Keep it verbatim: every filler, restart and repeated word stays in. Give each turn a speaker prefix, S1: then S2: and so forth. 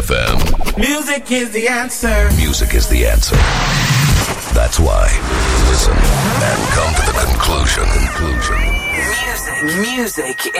S1: F M.
S2: Music is the answer.
S1: Music is the answer. That's why. Listen and come to the conclusion. Conclusion.
S3: Music. Music